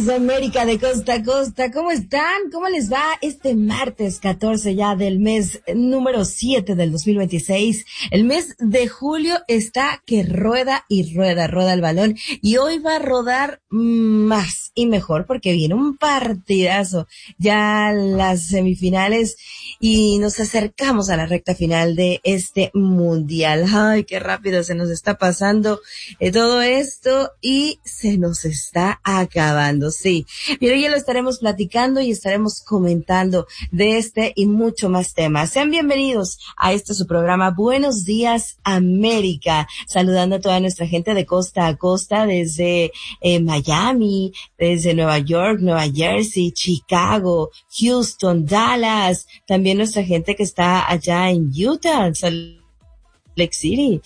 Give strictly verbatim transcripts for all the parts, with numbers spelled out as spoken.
de América de costa a costa, ¿cómo están? ¿Cómo les va este martes catorce ya del mes número siete del dos mil veintiséis? El mes de julio está que rueda y rueda, rueda el balón, y hoy va a rodar más y mejor porque viene un partidazo, ya las semifinales, y nos acercamos a la recta final de este mundial. Ay, qué rápido se nos está pasando eh, todo esto y se nos está acabando, sí. Pero ya lo estaremos platicando y estaremos comentando de este y mucho más temas. Sean bienvenidos a este su programa Buenos Días América, saludando a toda nuestra gente de costa a costa, desde eh, Miami, desde Nueva York, Nueva Jersey, Chicago, Houston, Dallas, también nuestra gente que está allá en Utah, Salt Lake City,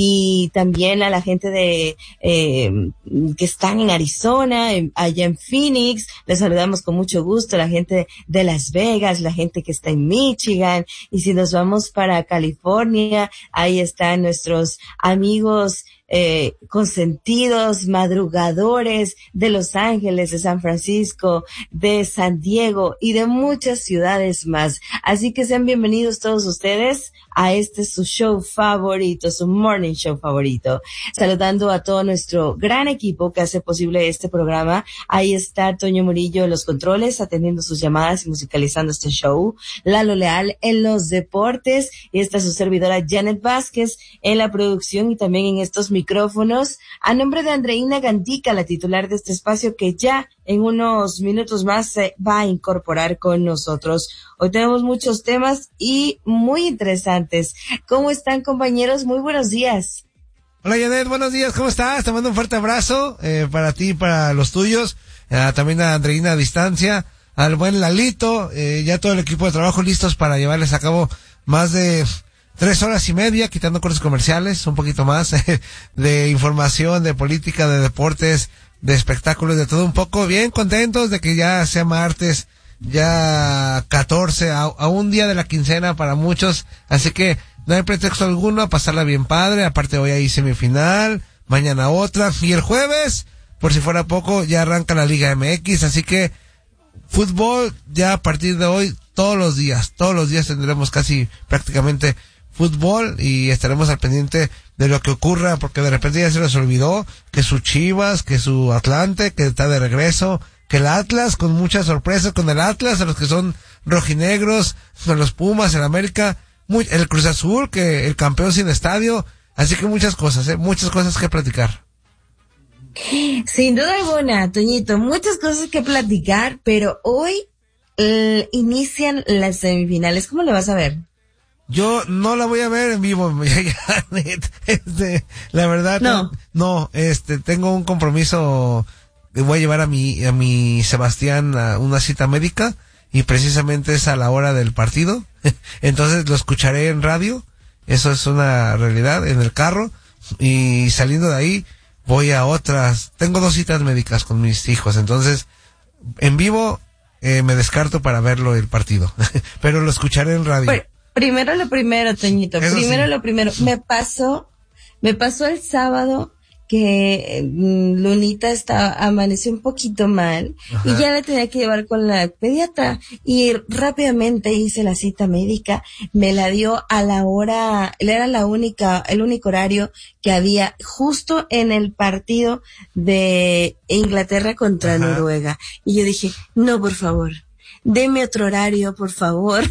y también a la gente de eh, que están en Arizona, en, allá en Phoenix, les saludamos con mucho gusto, la gente de Las Vegas, la gente que está en Michigan, y si nos vamos para California, ahí están nuestros amigos Eh, consentidos, madrugadores de Los Ángeles, de San Francisco, de San Diego y de muchas ciudades más. Así que sean bienvenidos todos ustedes a este su show favorito, su morning show favorito. Saludando a todo nuestro gran equipo que hace posible este programa. Ahí está Toño Murillo en los controles, atendiendo sus llamadas y musicalizando este show. Lalo Leal en los deportes, y esta es su servidora Janet Vázquez en la producción y también en estos micrófonos, a nombre de Andreina Gandica, la titular de este espacio, que ya en unos minutos más se va a incorporar con nosotros. Hoy tenemos muchos temas y muy interesantes. ¿Cómo están, compañeros? Muy buenos días. Hola, Janet, buenos días, ¿cómo estás? Te mando un fuerte abrazo eh, para ti y para los tuyos, eh, también a Andreina a distancia, al buen Lalito, eh, ya todo el equipo de trabajo listos para llevarles a cabo más de tres horas y media, quitando cortes comerciales, un poquito más, de información, de política, de deportes, de espectáculos, de todo un poco. Bien contentos de que ya sea martes, ya catorce, a, a un día de la quincena para muchos, así que no hay pretexto alguno a pasarla bien padre. Aparte, hoy hay semifinal, mañana otra, y el jueves, por si fuera poco, ya arranca la Liga M X, así que fútbol ya a partir de hoy, todos los días, todos los días tendremos casi prácticamente fútbol, y estaremos al pendiente de lo que ocurra, porque de repente ya se les olvidó que su Chivas, que su Atlante, que está de regreso, que el Atlas, con muchas sorpresas, con el Atlas, a los que son rojinegros, con los Pumas, el América, muy, el Cruz Azul, que el campeón sin estadio, así que muchas cosas, ¿eh? muchas cosas que platicar. Sin duda alguna, Toñito, muchas cosas que platicar, pero hoy eh, inician las semifinales. ¿Cómo le vas a ver? Yo no la voy a ver en vivo, este, la verdad, no. no, este, tengo un compromiso, voy a llevar a mi, a mi Sebastián a una cita médica, y precisamente es a la hora del partido, entonces lo escucharé en radio, eso es una realidad, en el carro, y saliendo de ahí, voy a otras, tengo dos citas médicas con mis hijos, entonces, en vivo, eh, me descarto para verlo el partido, pero lo escucharé en radio. Pero, primero lo primero, Toñito, Eso primero sí. lo primero. Me pasó, me pasó el sábado que eh, Lunita estaba, amaneció un poquito mal. Ajá. Y ya la tenía que llevar con la pediatra, y rápidamente hice la cita médica, me la dio a la hora, era la única, el único horario que había justo en el partido de Inglaterra contra Ajá. Noruega. Y yo dije, no, por favor, deme otro horario, por favor.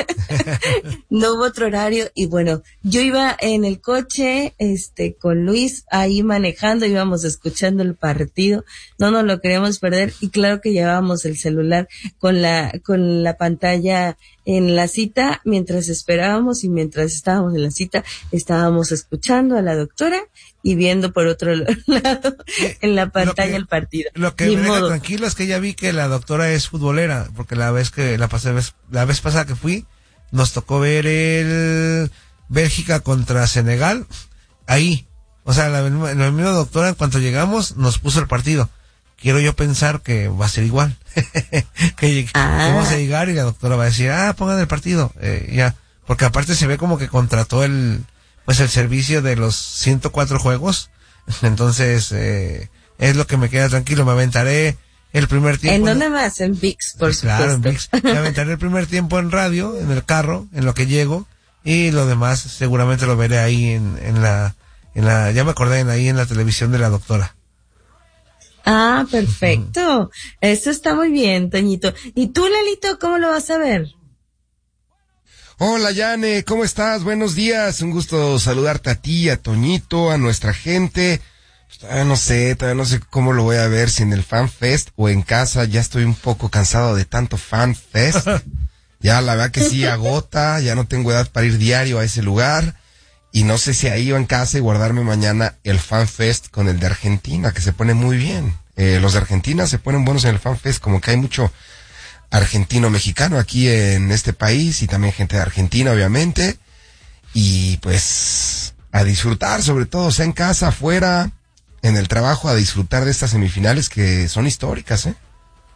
No hubo otro horario, y bueno, yo iba en el coche, este, con Luis, ahí manejando, íbamos escuchando el partido, no nos lo queríamos perder, y claro que llevábamos el celular con la, con la pantalla en la cita, mientras esperábamos, y mientras estábamos en la cita, estábamos escuchando a la doctora y viendo por otro lado en la pantalla que, el partido. Lo que Ni me modo. deja tranquilo es que ya vi que la doctora es futbolera, porque la vez que la pasé, la vez pasada que fui, nos tocó ver el Bélgica contra Senegal, ahí, o sea, la, la misma doctora, en cuanto llegamos, nos puso el partido. Quiero yo pensar que va a ser igual, que, ah. que vamos a llegar y la doctora va a decir, ah, pongan el partido, eh, ya, porque aparte se ve como que contrató el, pues el servicio de los ciento cuatro juegos, entonces, eh, es lo que me queda tranquilo, me aventaré el primer tiempo. ¿En dónde más? En V I X, por claro, supuesto. En V I X. Me aventaré el primer tiempo en radio, en el carro, en lo que llego, y lo demás seguramente lo veré ahí en, en la, en la, ya me acordé, en ahí en la televisión de la doctora. Ah, perfecto. Uh-huh. Eso está muy bien, Toñito. ¿Y tú, Lalito, cómo lo vas a ver? Hola, Yane, ¿cómo estás? Buenos días. Un gusto saludarte a ti, a Toñito, a nuestra gente. Todavía no sé, todavía no sé cómo lo voy a ver, si en el Fan Fest o en casa. Ya estoy un poco cansado de tanto Fan Fest. Ya la verdad que sí agota, ya no tengo edad para ir diario a ese lugar. Y no sé si ahí o en casa y guardarme mañana el Fan Fest con el de Argentina, que se pone muy bien. Eh, los de Argentina se ponen buenos en el Fan Fest, como que hay mucho argentino-mexicano aquí en este país y también gente de Argentina, obviamente. Y pues a disfrutar, sobre todo, sea en casa, afuera, en el trabajo, a disfrutar de estas semifinales que son históricas, ¿eh?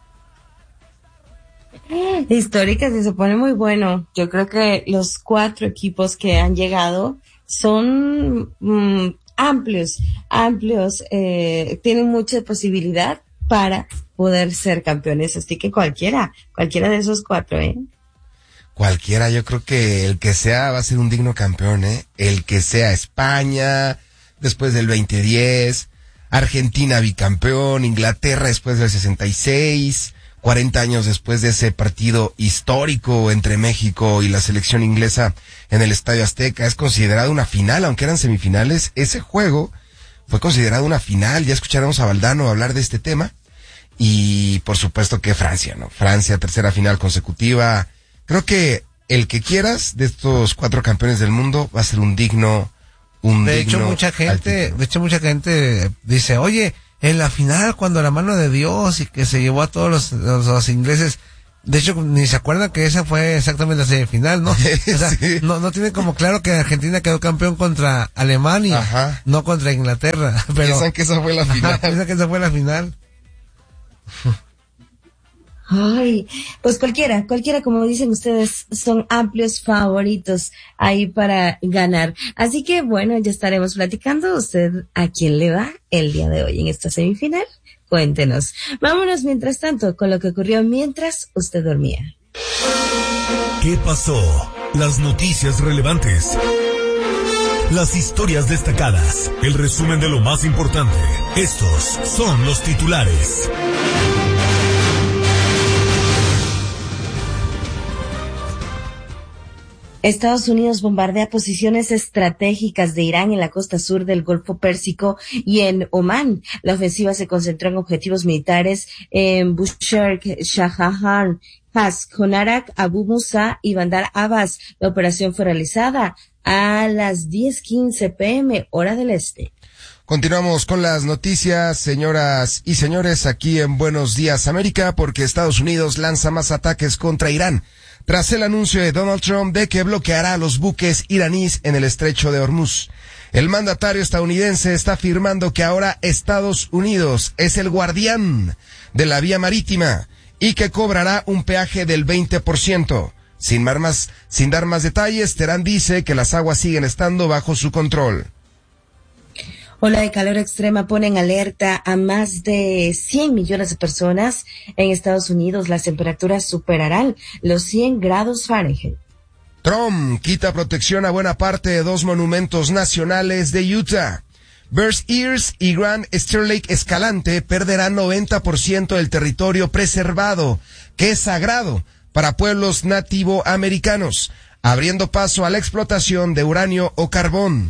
Históricas, y se pone muy bueno. Yo creo que los cuatro equipos que han llegado son mm, amplios, amplios, eh, tienen mucha posibilidad para poder ser campeones, así que cualquiera, cualquiera de esos cuatro, ¿eh? Cualquiera, yo creo que el que sea va a ser un digno campeón, ¿eh? El que sea España, después del veinte diez, Argentina bicampeón, Inglaterra después del sesenta y seis, cuarenta años después de ese partido histórico entre México y la selección inglesa en el Estadio Azteca. Es considerado una final, aunque eran semifinales. Ese juego fue considerado una final. Ya escucharemos a Valdano hablar de este tema. Y por supuesto que Francia, ¿no? Francia, tercera final consecutiva. Creo que el que quieras de estos cuatro campeones del mundo va a ser un digno, un de digno. hecho, mucha gente, de hecho, mucha gente dice, oye, en la final, cuando la mano de Dios y que se llevó a todos los, los, los ingleses, de hecho, ni se acuerdan que esa fue exactamente la semifinal, ¿no? O sea, sí. no, no tienen como claro que Argentina quedó campeón contra Alemania, ajá, no contra Inglaterra. Pero piensan que esa fue la final. Ajá, piensan que esa fue la final. Ay, pues cualquiera, cualquiera, como dicen ustedes, son amplios favoritos ahí para ganar. Así que bueno, ya estaremos platicando. ¿Usted a quién le va el día de hoy en esta semifinal? Cuéntenos. Vámonos mientras tanto con lo que ocurrió mientras usted dormía. ¿Qué pasó? Las noticias relevantes. Las historias destacadas. El resumen de lo más importante. Estos son los titulares. Estados Unidos bombardea posiciones estratégicas de Irán en la costa sur del Golfo Pérsico y en Omán. La ofensiva se concentró en objetivos militares en Bushehr, Shahjahan, Has-Konarak, Abu Musa y Bandar Abbas. La operación fue realizada a las diez quince pm, hora del este. Continuamos con las noticias, señoras y señores, aquí en Buenos Días América, porque Estados Unidos lanza más ataques contra Irán tras el anuncio de Donald Trump de que bloqueará a los buques iraníes en el estrecho de Hormuz. El mandatario estadounidense está afirmando que ahora Estados Unidos es el guardián de la vía marítima y que cobrará un peaje del veinte por ciento. Sin dar más, sin dar más detalles, Teherán dice que las aguas siguen estando bajo su control. Ola de calor extrema pone en alerta a más de cien millones de personas en Estados Unidos. Las temperaturas superarán los cien grados Fahrenheit. Trump quita protección a buena parte de dos monumentos nacionales de Utah. Bears Ears y Grand Star Lake Escalante perderán noventa por ciento del territorio preservado, que es sagrado para pueblos nativoamericanos, abriendo paso a la explotación de uranio o carbón.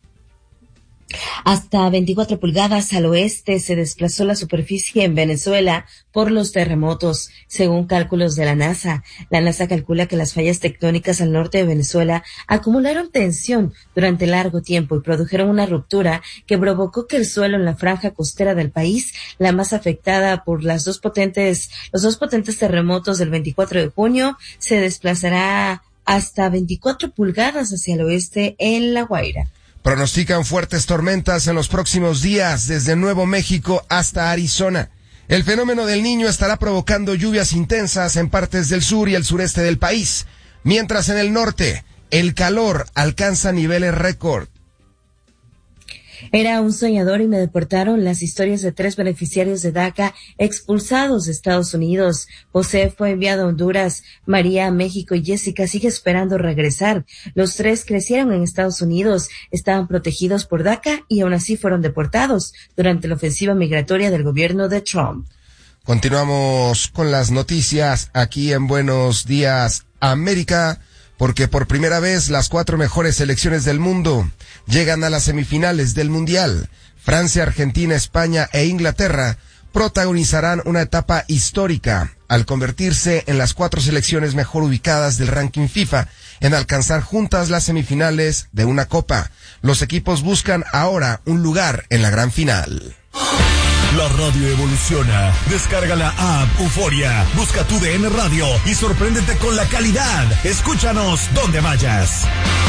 Hasta veinticuatro pulgadas al oeste se desplazó la superficie en Venezuela por los terremotos, según cálculos de la NASA. La NASA calcula que las fallas tectónicas al norte de Venezuela acumularon tensión durante largo tiempo y produjeron una ruptura que provocó que el suelo en la franja costera del país, la más afectada por las dos potentes, los dos potentes terremotos del veinticuatro de junio, se desplazará hasta veinticuatro pulgadas hacia el oeste en La Guaira. Pronostican fuertes tormentas en los próximos días desde Nuevo México hasta Arizona. El fenómeno del Niño estará provocando lluvias intensas en partes del sur y el sureste del país, mientras en el norte el calor alcanza niveles récord. Era un soñador y me deportaron. Las historias de tres beneficiarios de DACA expulsados de Estados Unidos. José fue enviado a Honduras, María a México y Jessica sigue esperando regresar. Los tres crecieron en Estados Unidos, estaban protegidos por DACA y aún así fueron deportados durante la ofensiva migratoria del gobierno de Trump. Continuamos con las noticias aquí en Buenos Días América, porque por primera vez las cuatro mejores selecciones del mundo llegan a las semifinales del Mundial. Francia, Argentina, España e Inglaterra protagonizarán una etapa histórica al convertirse en las cuatro selecciones mejor ubicadas del ranking FIFA en alcanzar juntas las semifinales de una copa. Los equipos buscan ahora un lugar en la gran final. La radio evoluciona. Descarga la app Euforia, busca tu D N Radio y sorpréndete con la calidad. Escúchanos donde vayas.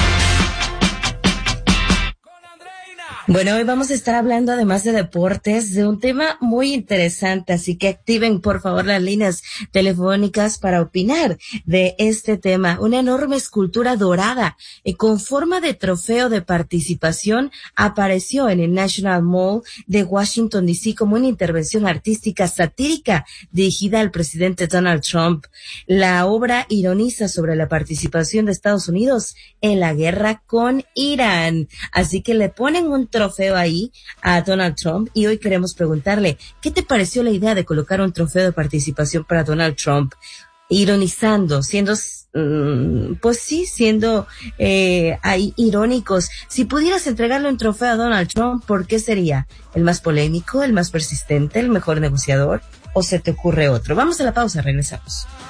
Bueno, hoy vamos a estar hablando, además de deportes, de un tema muy interesante, así que activen por favor las líneas telefónicas para opinar de este tema. Una enorme escultura dorada y con forma de trofeo de participación apareció en el National Mall de Washington D C como una intervención artística satírica dirigida al presidente Donald Trump. La obra ironiza sobre la participación de Estados Unidos en la guerra con Irán, así que le ponen un trofeo ahí a Donald Trump y hoy queremos preguntarle, ¿qué te pareció la idea de colocar un trofeo de participación para Donald Trump? Ironizando, siendo, pues sí, siendo eh, ahí irónicos. Si pudieras entregarle un trofeo a Donald Trump, ¿por qué sería? ¿El más polémico, el más persistente, el mejor negociador? ¿O se te ocurre otro? Vamos a la pausa, regresamos.